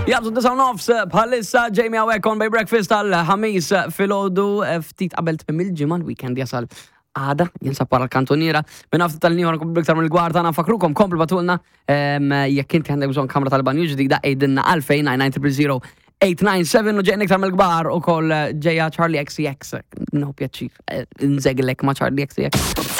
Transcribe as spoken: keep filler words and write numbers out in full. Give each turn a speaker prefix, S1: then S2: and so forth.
S1: Jabdu disaw nofs bħalissa Jamie Awek on by breakfast għal-ħamis fil-ħodu ftit qabel tmim il-ġimgħa l-weekend jasal għada jinsab para l-kantoniera minn għafta tal-niju għankom biktar mill gwarta għana fakrukom komplu batulna jekk inti għandek bżon kamra tal-banju ġdida ejdinna għalfejn nine nine zero zero eight nine seven u ġejnek tal mill-gbar u koll ġeja Charlie X C X no pjaċir nżeglek ma Charlie X C X